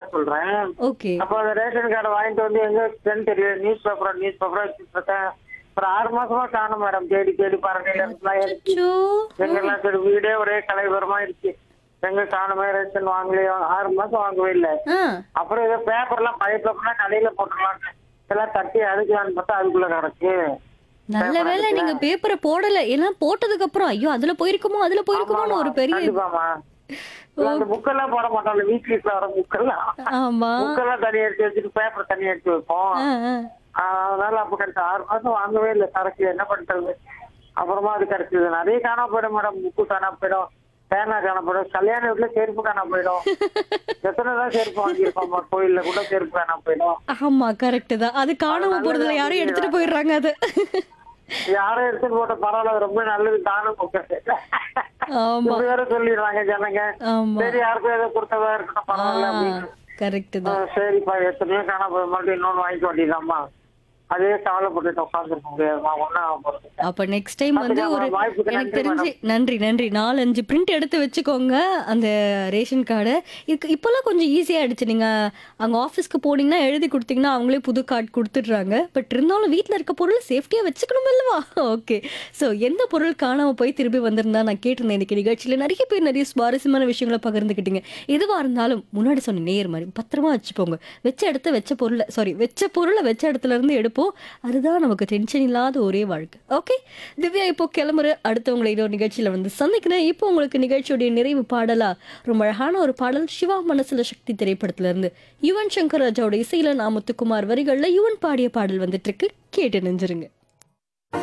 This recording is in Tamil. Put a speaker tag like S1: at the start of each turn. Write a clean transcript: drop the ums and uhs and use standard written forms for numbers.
S1: சொல்றேன்.
S2: ஓகே.
S1: அப்ப அந்த ரேஷன் கார்டை வாங்கிட்டு வந்து எங்க வச்சுட்டேன்னு தெரியல. நியூஸ் பேப்பரா வச்சுட்டு இருக்கேன். ஒரு 6 மாசமா காணும் மேடம். தேடி தேடி பரணையில இருந்துலாம் இருக்கு.
S2: அச்சோ!
S1: எங்கெல்லாம் சரி வீடே ஒரே கலைவரமா இருக்கு. எங்க காணுமே ரேஷன் வாங்கலையோ 6 மாசம் வாங்கவே இல்லை.
S2: ஆ.
S1: அப்புறம் ஏதோ பேப்பர்லாம் பழைய பேப்பர்லாம் கடையில போட்டுடலாம் எல்லாம் தட்டி அதுக்கலான்னு பார்த்தா அதுக்குள்ள கிடக்கு.
S2: நல்ல வேளை நீங்க பேப்பரை போடல. எல்லாம் போட்டதுக்கு அப்புறம் ஐயோ அதுல போயிருக்குமோன்னு ஒரு பெரிய
S1: கண்டிப்பாமா. அந்த புக்கெல்லாம் போட மாட்டோம்ல, வீக்லீஸ்ல வர புக்கெல்லாம்
S2: ஆமா.
S1: புக்கெல்லாம் தனி எடுத்து வச்சுட்டு பேப்பர் தனி எடுத்து வைப்போம்.
S2: ஆ, ஆ.
S1: அதனால அப்ப கிடைச்ச 6 மாசம் வாங்கவே இல்லை சரக்கு. என்ன பண்றது? அப்புறமா அது கிடைச்சது. நிறைய காணா போயிடும் மேடம். புக்கு காணா போயிடும், பேனா காணா போயிடும், கல்யாண வீட்டுல செருப்பு காணா போயிடும். எத்தனைதான் செருப்பு வாங்கியிருப்போம் கோயில்ல கூட செருப்பு காணா போயிடும்.
S2: ஆமா கரெக்ட் தான். அது காணாம போறதுல யாரும் எடுத்துட்டு போயிடுறாங்க அது.
S1: யாரும் எடுத்துட்டு போட்ட பரவாயில்ல, அது ரொம்ப நல்லது. காணும்
S2: ஆமா
S1: வேற சொல்லிடுறாங்க ஜனங்க.
S2: ஆமா.
S1: சரி யாருக்கும் ஏதோ கொடுத்ததா இருக்கட்டும் பரவாயில்ல அப்படின்னு.
S2: கரெக்ட் தான்.
S1: சரிப்பா எத்தனையோ காணா போய் மறுபடியும் இன்னொன்னு வாங்கிக்க வேண்டியதாம்மா. அதே கவலைப்பட்டுட்டு உட்காந்துருக்க முடியாதுமா. ஒன்னா போறது.
S2: அப்ப நெக்ஸ்ட் டைம் வந்து ஒரு
S1: வாய்ப்புக்கு
S2: எனக்கு
S1: நன்றி
S2: தெரிஞ்சு நன்றி 4-5 பிரிண்ட் எடுத்து வச்சுக்கோங்க அந்த ரேஷன் கார்டை. இப்போல்லாம் கொஞ்சம் ஈஸியாகிடுச்சு. நீங்கள் அங்கே ஆஃபீஸ்க்கு போனீங்கன்னா எழுதி கொடுத்தீங்கன்னா அவங்களே புது கார்டு கொடுத்துட்றாங்க. பட் இருந்தாலும் வீட்டில் இருக்க பொருள் சேஃப்டியாக வச்சுக்கணும் இல்லவா? ஓகே. ஸோ எந்த பொருள் காணாமல் போய் திரும்பி வந்திருந்தா நான் கேட்டிருந்தேன் இன்னைக்கு நிகழ்ச்சியில். நிறைய பேர் நிறைய சுவாரஸ்யமான விஷயங்களை பகிர்ந்துக்கிட்டீங்க. எதுவாக இருந்தாலும் முன்னாடி சொன்ன நேர் மாதிரி பத்திரமா வச்சுப்போங்க. வச்ச பொருளை வச்ச இடத்துல இருந்து எடுப்போம். அதுதான் நமக்கு டென்ஷன் இல்லாத ஒரே வாழ்க்கை. ஓகே திவ்யா, இப்போ கிளம்புற அடுத்தவங்களை இன்னொரு நிகழ்ச்சியில வந்து சந்திக்கிறேன். இப்போ உங்களுக்கு நிகழ்ச்சியுடைய நிறைவு பாடலா ரொம்ப அழகான ஒரு பாடல் சிவா மனசுல சக்தி திரைப்படத்துல இருந்து யுவன் சங்கர் ராஜாவோட இசையில முத்துக்குமார் வரிகள்ல யுவன் பாடிய பாடல் வந்துட்டு இருக்கு. கேட்டு நெஞ்சிருங்க.